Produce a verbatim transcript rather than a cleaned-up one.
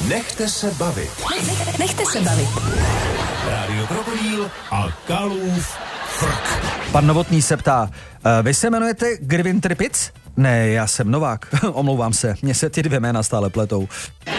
Nechte se bavit. Nech, nechte se bavit. Rádio Krokodýl a Kalův frk. Pan Novotný se ptá, vy se jmenujete Grvin Tripic? Ne, já jsem Novák. Omlouvám se, mně se ty dvě jména stále pletou.